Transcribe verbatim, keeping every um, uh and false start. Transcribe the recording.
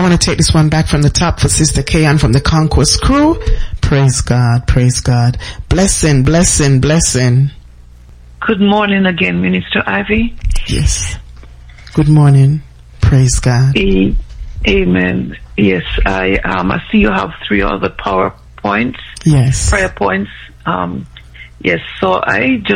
want to take this one back from the top for Sister Kayan from the Conquest Crew. Praise God, praise God. Blessing, blessing, blessing. Good morning again, Minister Ivy. Yes. Good morning. Praise God. A- Amen. Yes, I um I see you have three other power points. Yes. Prayer points. Um yes, so I just